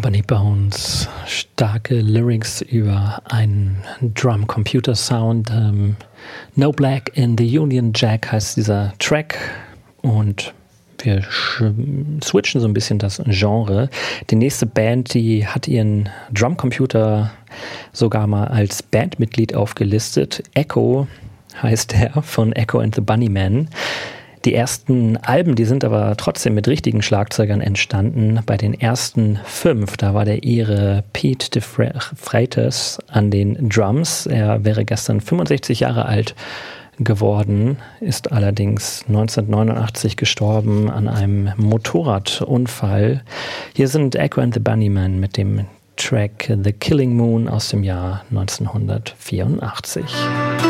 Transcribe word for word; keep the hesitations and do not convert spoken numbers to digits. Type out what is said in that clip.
Funny Bones, starke Lyrics über einen Drum-Computer-Sound. Ähm, No Black in the Union Jack heißt dieser Track und wir switchen so ein bisschen das Genre. Die nächste Band, die hat ihren Drumcomputer sogar mal als Bandmitglied aufgelistet. Echo heißt er, von Echo and the Bunnymen. Die ersten Alben, die sind aber trotzdem mit richtigen Schlagzeugern entstanden. Bei den ersten fünf, da war der Ire Pete de Freitas an den Drums. Er wäre gestern fünfundsechzig Jahre alt geworden, ist allerdings neunzehnhundertneunundachtzig gestorben an einem Motorradunfall. Hier sind Echo and the Bunnymen mit dem Track The Killing Moon aus dem Jahr neunzehnhundertvierundachtzig.